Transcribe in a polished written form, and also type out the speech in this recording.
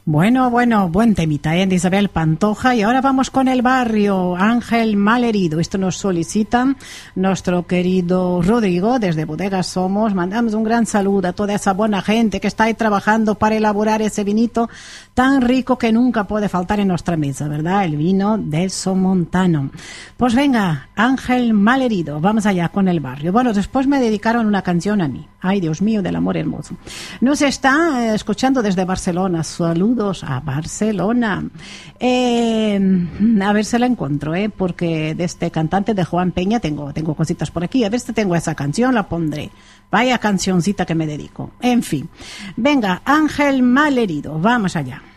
Bueno, buen temita, de Isabel Pantoja. Y ahora vamos con el barrio Ángel Malherido. Esto nos solicita nuestro querido Rodrigo desde Bodegas Somos. Mandamos un gran saludo a toda esa buena gente que está ahí trabajando para elaborar ese vinito tan rico que nunca puede faltar en nuestra mesa, ¿verdad? El vino del Somontano. Pues venga, Ángel Malherido, vamos allá con el barrio. Bueno, después me dedicaron una canción a mí. Ay, Dios mío, del amor hermoso. Nos está escuchando desde Barcelona. Saludos a Barcelona. A ver si la encuentro, porque de este cantante de Juan Peña tengo cositas por aquí. A ver si tengo esa canción, la pondré. Vaya cancioncita que me dedico. En fin. Venga, Ángel Malherido, vamos allá.